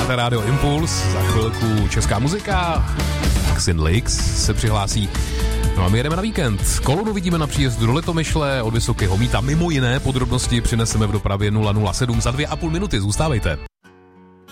Posloucháte Rádio Impuls, za chvilku česká muzika. Xin Lix se přihlásí. No a my jedeme na víkend. Kolonu vidíme na příjezdu do Litomyšle od Vysokého Mýta. Mimo jiné podrobnosti přineseme v dopravě 007 za 2,5 minuty. Zůstávejte.